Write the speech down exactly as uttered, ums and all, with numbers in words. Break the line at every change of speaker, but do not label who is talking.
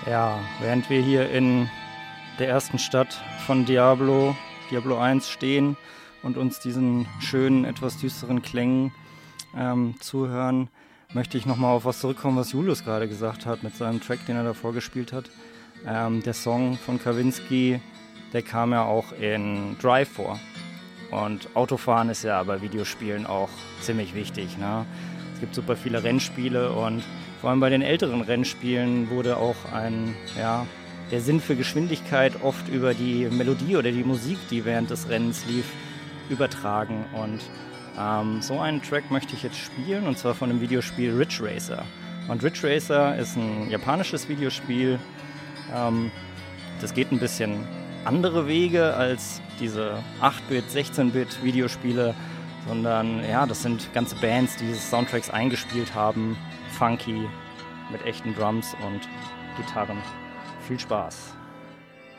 Ja, während wir hier in der ersten Stadt von Diablo, Diablo eins stehen und uns diesen schönen, etwas düsteren Klängen ähm, zuhören, möchte ich nochmal auf was zurückkommen, was Julius gerade gesagt hat mit seinem Track, den er davor gespielt hat. Ähm, der Song von Kavinsky, der kam ja auch in Drive vor. Und Autofahren ist ja bei Videospielen auch ziemlich wichtig, ne? Es gibt super viele Rennspiele und vor allem bei den älteren Rennspielen wurde auch ein, ja, der Sinn für Geschwindigkeit oft über die Melodie oder die Musik, die während des Rennens lief, übertragen. Und ähm, so einen Track möchte ich jetzt spielen, und zwar von dem Videospiel Ridge Racer. Und Ridge Racer ist ein japanisches Videospiel. Ähm, das geht ein bisschen andere Wege als diese acht-Bit, sechzehn-Bit Videospiele, sondern ja, das sind ganze Bands, die diese Soundtracks eingespielt haben, funky, mit echten Drums und Gitarren. Viel Spaß!